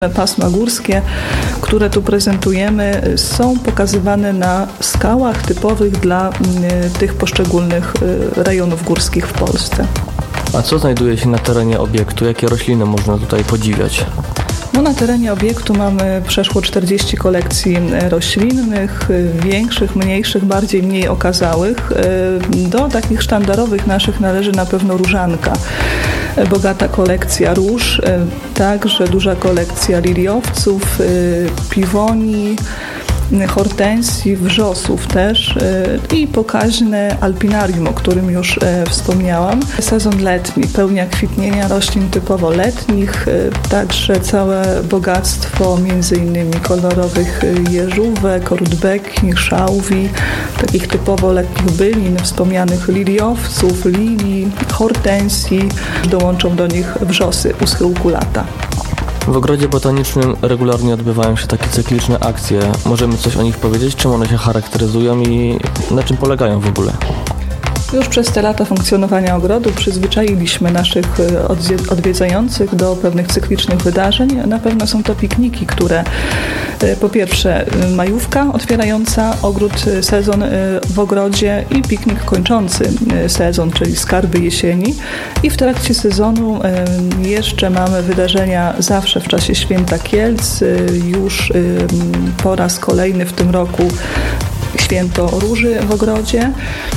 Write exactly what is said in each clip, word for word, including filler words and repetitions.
Pasma górskie, które tu prezentujemy, są pokazywane na skałach typowych dla tych poszczególnych rejonów górskich w Polsce. A co znajduje się na terenie obiektu? Jakie rośliny można tutaj podziwiać? No, na terenie obiektu mamy przeszło czterdzieści kolekcji roślinnych, większych, mniejszych, bardziej mniej okazałych. Do takich sztandarowych naszych należy na pewno różanka. Bogata kolekcja róż, także duża kolekcja liliowców, piwonii, hortensji, wrzosów też i pokaźne alpinarium, o którym już wspomniałam. Sezon letni, pełnia kwitnienia roślin typowo letnich, także całe bogactwo między innymi kolorowych jeżówek, rudbeki, szałwi, takich typowo letnich bylin, wspomnianych liliowców, lilii, hortensji. Dołączą do nich wrzosy u schyłku lata. W ogrodzie botanicznym regularnie odbywają się takie cykliczne akcje. Możemy coś o nich powiedzieć? Czym one się charakteryzują i na czym polegają w ogóle? Już przez te lata funkcjonowania ogrodu przyzwyczailiśmy naszych odwiedzających do pewnych cyklicznych wydarzeń. Na pewno są to pikniki, które po pierwsze majówka otwierająca ogród, sezon w ogrodzie i piknik kończący sezon, czyli skarby jesieni. I w trakcie sezonu jeszcze mamy wydarzenia zawsze w czasie Święta Kielc. Już po raz kolejny w tym roku Święto Róży w ogrodzie.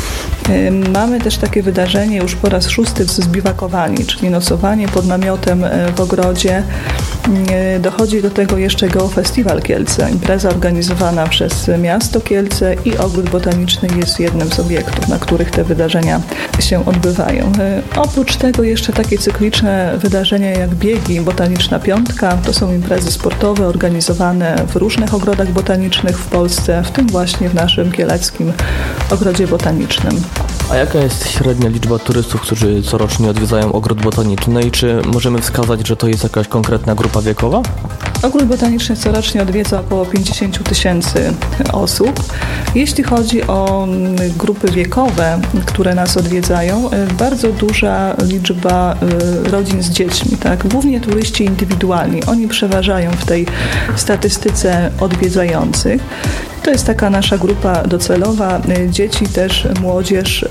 Mamy też takie wydarzenie już po raz szósty zbiwakowanie, czyli nocowanie pod namiotem w ogrodzie. Dochodzi do tego jeszcze Geofestiwal Kielce, impreza organizowana przez miasto Kielce i ogród botaniczny jest jednym z obiektów, na których te wydarzenia się odbywają. Oprócz tego jeszcze takie cykliczne wydarzenia jak biegi, Botaniczna Piątka, to są imprezy sportowe organizowane w różnych ogrodach botanicznych w Polsce, w tym właśnie w naszym kieleckim ogrodzie botanicznym. A jaka jest średnia liczba turystów, którzy corocznie odwiedzają ogród botaniczny i czy możemy wskazać, że to jest jakaś konkretna grupa wiekowa? Ogród botaniczny corocznie odwiedza około pięćdziesiąt tysięcy osób. Jeśli chodzi o grupy wiekowe, które nas odwiedzają, bardzo duża liczba rodzin z dziećmi, tak? Głównie turyści indywidualni. Oni przeważają w tej statystyce odwiedzających. To jest taka nasza grupa docelowa, dzieci też, młodzież.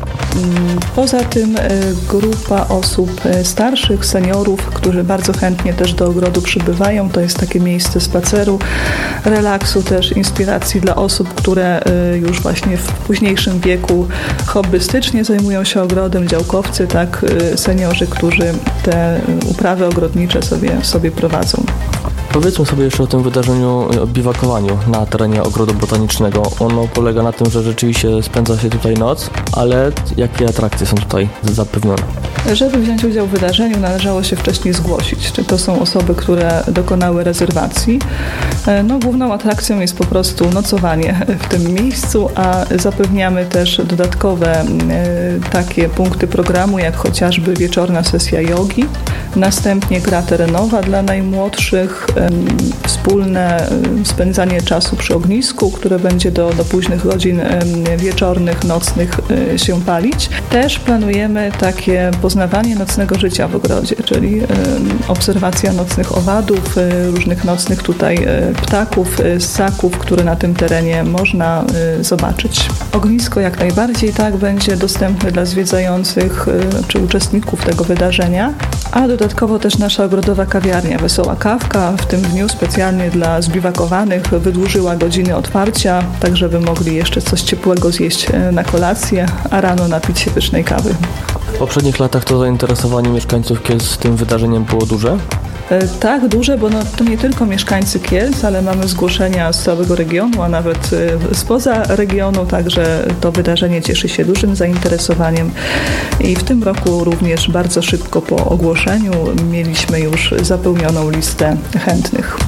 Poza tym grupa osób starszych, seniorów, którzy bardzo chętnie też do ogrodu przybywają. To jest takie miejsce spaceru, relaksu, też inspiracji dla osób, które już właśnie w późniejszym wieku hobbystycznie zajmują się ogrodem, działkowcy, tak, seniorzy, którzy te uprawy ogrodnicze sobie, sobie prowadzą. Powiedzmy sobie jeszcze o tym wydarzeniu, o biwakowaniu na terenie ogrodu botanicznego. Ono polega na tym, że rzeczywiście spędza się tutaj noc, ale jakie atrakcje są tutaj zapewnione? Żeby wziąć udział w wydarzeniu, należało się wcześniej zgłosić, czy to są osoby, które dokonały rezerwacji. No, główną atrakcją jest po prostu nocowanie w tym miejscu, a zapewniamy też dodatkowe takie punkty programu, jak chociażby wieczorna sesja jogi, następnie gra terenowa dla najmłodszych, wspólne spędzanie czasu przy ognisku, które będzie do, do późnych godzin wieczornych, nocnych się palić. Też planujemy takie poznawanie nocnego życia w ogrodzie, czyli obserwacja nocnych owadów, różnych nocnych tutaj ptaków, ssaków, które na tym terenie można zobaczyć. Ognisko jak najbardziej tak będzie dostępne dla zwiedzających czy uczestników tego wydarzenia, a dodatkowo też nasza ogrodowa kawiarnia Wesoła Kawka w tym dniu specjalnie dla zbiwakowanych wydłużyła godziny otwarcia, tak żeby mogli jeszcze coś ciepłego zjeść na kolację, a rano napić się pysznej kawy. W poprzednich latach to zainteresowanie mieszkańców Kielc tym wydarzeniem było duże? Tak, duże, bo no, to nie tylko mieszkańcy Kielc, ale mamy zgłoszenia z całego regionu, a nawet spoza regionu, także to wydarzenie cieszy się dużym zainteresowaniem i w tym roku również bardzo szybko po ogłoszeniu mieliśmy już zapełnioną listę chętnych.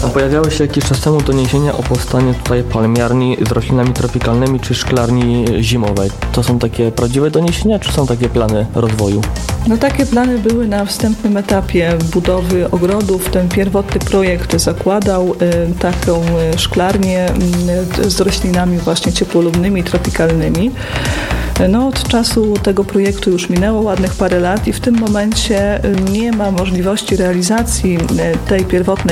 Pojawiały się jakiś czas temu doniesienia o powstaniu tutaj palmiarni z roślinami tropikalnymi czy szklarni zimowej. To są takie prawdziwe doniesienia, czy są takie plany rozwoju? No takie plany były na wstępnym etapie budowy ogrodów. Ten pierwotny projekt zakładał y, taką y, szklarnię y, z roślinami właśnie ciepłolubnymi, tropikalnymi. No, od czasu tego projektu już minęło ładnych parę lat i w tym momencie nie ma możliwości realizacji tej pierwotnej